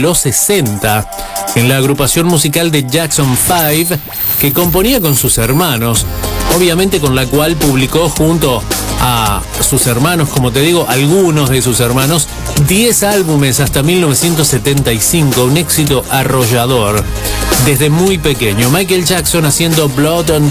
los 60 en la agrupación musical de Jackson 5 que componía con sus hermanos, obviamente con la cual publicó junto a sus hermanos, como te digo, algunos de sus hermanos, 10 álbumes hasta 1975, un éxito arrollador desde muy pequeño. Michael Jackson haciendo Blood on